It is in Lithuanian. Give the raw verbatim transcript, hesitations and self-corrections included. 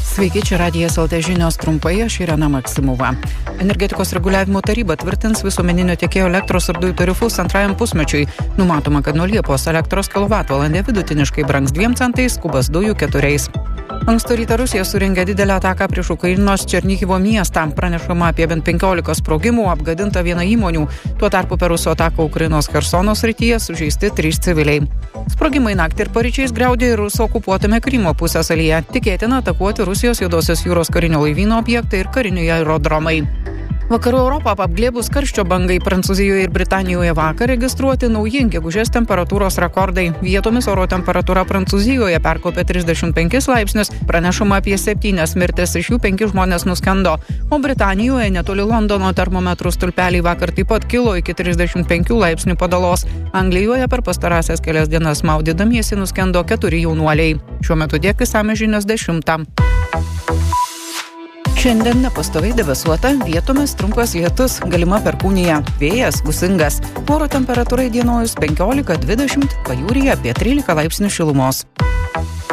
Sveiki, čia Radijas L T žinios trumpai, aš Irena Maksimova. Energetikos reguliavimo taryba tvirtins visuomeninio tiekėjo elektros ir dujų tarifus antrajam pusmečiui. Numatoma, kad nuo Liepos elektros kilovatvalandė vidutiniškai brangs dviem centais, kubas dujų keturiais. Ankstų rytą Rusija surengė didelę ataką prieš Ukrainos Černihivo miestą. Pranešama apie bent penkiolika sprogimų, apgadinta viena įmonių. Tuo tarpu per rusų ataką Ukrainos Chersono srityje sužeisti trys civiliai. Sprogimai naktį ir paryčiais griaudė ir rusų okupuotame Krymo pusiasalyje. Tikėtina atakuoti Rusijos Juodosios jūros karinio laivyno objektai ir kariniai aerodromai. Vakarų Europą apglėbus karščio bangai Prancūzijoje ir Britanijoje vakar registruoti nauji gegužės temperatūros rekordai. Vietomis oro temperatūra Prancūzijoje perkopė trisdešimt penkis laipsnius, pranešama apie septynias mirtis, iš jų penki žmonės nuskendo. O Britanijoje netoli Londono termometrų stulpeliai vakar taip pat kilo iki trisdešimt penkių laipsnių padalos. Anglijoje per pastarąsias kelias dienas maudydamiesi nuskendo keturi jaunuoliai. Šiuo metu tiek išsamios žinios dešimtą. Šiandien nepastoviai debesuota, vietomis trumpas lietus, galima perkūnija, vėjas gūsingas. Oro temperatūra įdienojus penkiolika dvidešimt, pajūryje apie trylika laipsnių šilumos.